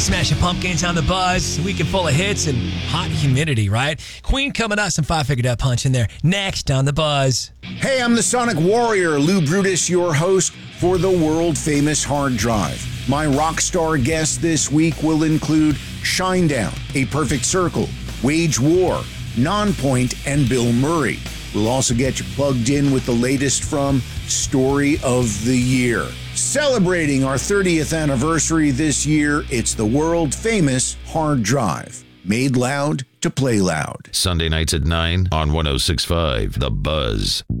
Smashing Pumpkins on the Buzz. A weekend full of hits and hot humidity, right? Queen coming up, some Five Figure Death Punch in there. Next on the Buzz. Hey, I'm the Sonic Warrior, Lou Brutus, your host for the world-famous Hard Drive. My rock star guests this week will include Shinedown, A Perfect Circle, Wage War, Nonpoint, and Bill Murray. We'll also get you plugged in with the latest from Story of the Year. Celebrating our 30th anniversary this year, it's the world-famous Hard Drive. Made loud to play loud. Sunday nights at 9 on 106.5 The Buzz.